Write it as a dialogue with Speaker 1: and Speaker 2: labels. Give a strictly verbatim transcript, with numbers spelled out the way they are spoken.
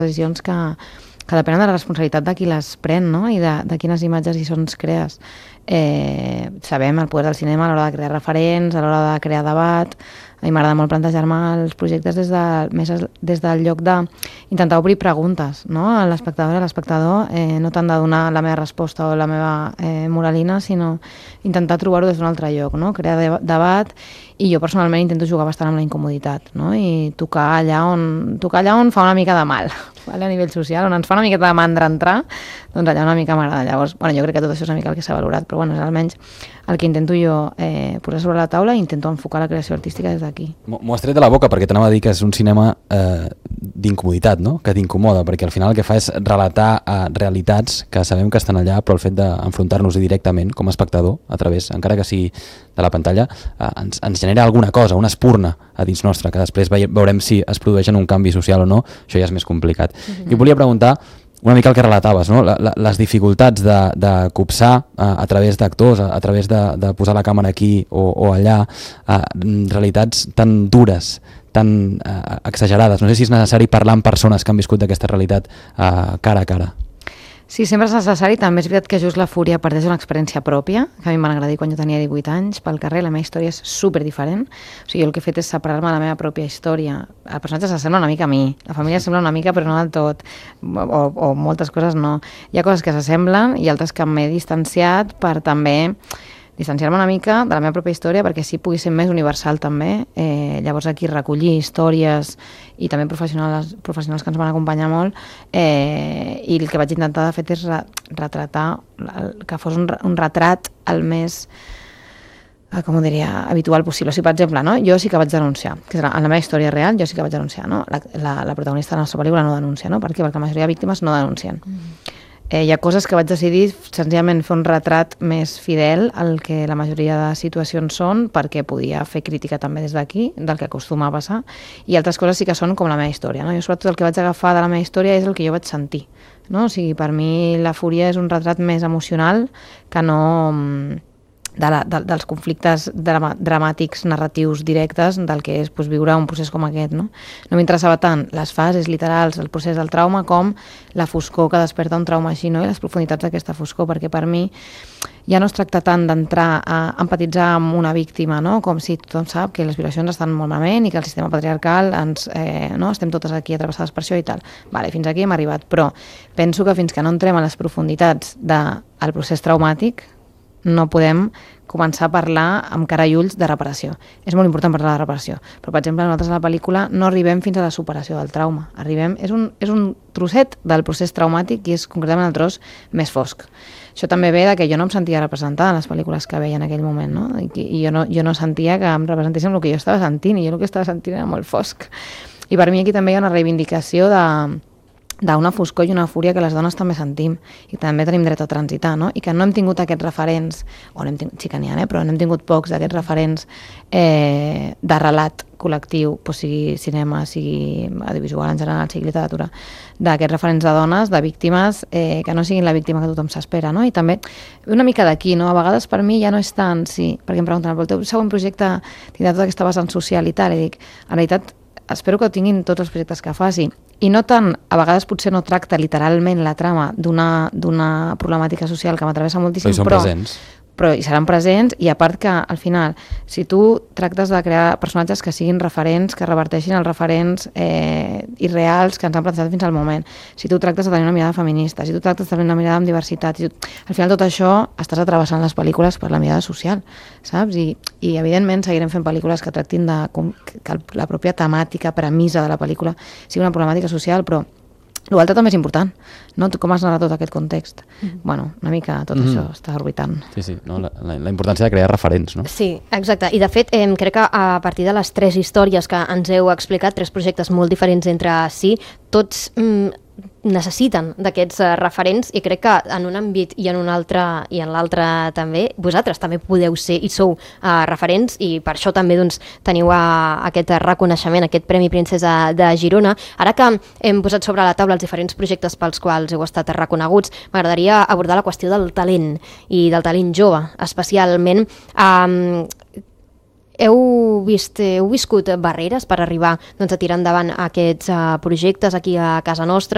Speaker 1: decisions que, que depenen de la responsabilitat de qui les pren, no? I de, de quines imatges i sons crees. Eh, sabem el poder del cinema a l'hora de crear referents, a l'hora de crear debat. A mi m'agrada molt plantejar-me els projectes des, de, més des del lloc d'intentar obrir preguntes, no? A l'espectador i a l'espectador, eh, no tant de donar la meva resposta o la meva eh, moralina, sinó intentar trobar-ho des d'un altre lloc, no? Crear de, debat, i jo personalment intento jugar bastant amb la incomoditat, no? I tocar allà on, tocar allà on fa una mica de mal, vale? A nivell social, on ens fa una miqueta de mandra entrar, doncs allà una mica m'agrada. Llavors, bueno, jo crec que tot això és una mica el que s'ha valorat, però bueno, és almenys el que intento jo eh, posar sobre la taula i intento enfocar la creació artística des d'aquí.
Speaker 2: M'ho has tret de la boca perquè t'anava a dir que és un cinema eh, d'incomoditat, no? Que t'incomoda, perquè al final el que fa és relatar eh, realitats que sabem que estan allà, però el fet d'enfrontar-nos-hi directament com a espectador, a través, encara que sigui de la pantalla, eh, ens, ens genera alguna cosa, una espurna a dins nostre, que després veurem si es produeix en un canvi social o no, això ja és més complicat. Mm-hmm. I volia preguntar una mica el que relataves, no? La, la, les dificultats de, de copsar a, a través d'actors, a, a través de, de posar la càmera aquí o, o allà, a, realitats tan dures, tan uh, exagerades. No sé si és necessari parlar amb persones que han viscut d'aquesta realitat uh, cara a cara.
Speaker 1: Sí, sempre és necessari. També és veritat que Just la Fúria parteix d'una experiència pròpia, que a mi em van agradar quan jo tenia divuit anys, pel carrer. La meva història és super diferent. O sigui, jo el que he fet és separar-me de la meva pròpia història. El personatge s'assembla una mica a mi, la família sembla una mica però no del tot, o, o moltes coses no. Hi ha coses que s'assemblen i altres que m'he distanciat per també distanciar-me una mica de la meva pròpia història perquè sí pugui ser més universal també. Eh, llavors aquí recollir històries i també professionals, professionals que ens van acompanyar molt, eh, i el que vaig intentar de fet és re, retratar, que fos un, un retrat el més, eh, com ho diria, habitual possible. O sigui, per exemple, no? Jo sí que vaig denunciar, que en la meva història real jo sí que vaig denunciar, no? la, la, la protagonista de la nostra pel·lícula no denuncia, no? Per què? Perquè la majoria de víctimes no denuncien. Mm. Eh, hi ha coses que vaig decidir senzillament fer un retrat més fidel al que la majoria de situacions són, perquè podia fer crítica també des d'aquí, del que acostuma a passar, i altres coses sí que són com la meva història, no? Jo sobretot el que vaig agafar de la meva història és el que jo vaig sentir, no? O sigui, per mi La Fúria és un retrat més emocional que no de la, de, dels conflictes drama, dramàtics, narratius directes del que és pues, viure un procés com aquest, no? No m'interessava tant les fases literals, el procés del trauma, com la foscor que desperta un trauma així, no? I les profunditats d'aquesta foscor, perquè per mi ja no es tracta tant d'entrar a empatitzar amb una víctima, no? Com si tothom sap que les violacions estan molt malament i que el sistema patriarcal ens, eh, no? Estem totes aquí atrevessades per això i tal. Vale, fins aquí hem arribat, però penso que fins que no entrem a les profunditats del procés traumàtic no podem començar a parlar amb cara i ulls de reparació. És molt important parlar de reparació, però, per exemple, nosaltres a la pel·lícula no arribem fins a la superació del trauma. Arribem, és un, és un trosset del procés traumàtic i és concretament el tros més fosc. Això també ve de que jo no em sentia representada en les pel·lícules que veia en aquell moment, no? I, i jo, no, jo no sentia que em representessin el que jo estava sentint, i jo el que estava sentint era molt fosc. I per mi aquí també hi ha una reivindicació de d'una foscor i una fúria que les dones també sentim i també tenim dret a transitar, no? I que no hem tingut aquests referents, o no hem tingut, sí que n'hi ha, eh? Però no hem tingut pocs d'aquests referents eh, de relat col·lectiu, pues sigui cinema, sigui audiovisual en general, sigui literatura, d'aquests referents de dones, de víctimes, eh, que no siguin la víctima que tothom s'espera, no? I també una mica d'aquí, no? A vegades per mi ja no és tant, sí, perquè em pregunten, el teu següent projecte tindrà tota aquesta vessant social i tal, i dic, en realitat espero que tinguin tots els projectes que faci, i no tant, a vegades potser no tracta literalment la trama d'una d'una problemàtica social que m'atravessa moltíssim,
Speaker 2: però,
Speaker 1: però,
Speaker 2: presents.
Speaker 1: però hi seran presents, i a part que al final, si tu tractes de crear personatges que siguin referents, que reverteixin els referents eh, irreals que ens han plantejat fins al moment, si tu tractes de tenir una mirada feminista, si tu tractes de tenir una mirada amb diversitat, si tu... al final tot això estàs atrevessant les pel·lícules per la mirada social, saps? I, i evidentment seguirem fent pel·lícules que tractin de que la pròpia temàtica, premissa de la pel·lícula sigui una problemàtica social, però l'altre també és important, no? Tu com has narrat tot aquest context? Mm. Bueno, una mica tot mm. això està orbitant.
Speaker 2: Sí, sí, no? la, la, la importància de crear referents, no?
Speaker 3: Sí, exacte. I de fet, eh, crec que a partir de les tres històries que ens heu explicat, tres projectes molt diferents entre si, tots mm, necessiten d'aquests uh, referents, i crec que en un àmbit i en un altre i en l'altre també, vosaltres també podeu ser i sou uh, referents, i per això també doncs, teniu uh, aquest reconeixement, aquest Premi Princesa de Girona. Ara que hem posat sobre la taula els diferents projectes pels quals heu estat reconeguts, m'agradaria abordar la qüestió del talent i del talent jove, especialment. Um, Heu, vist, heu viscut barreres per arribar doncs, a tirar endavant aquests uh, projectes aquí a casa nostra?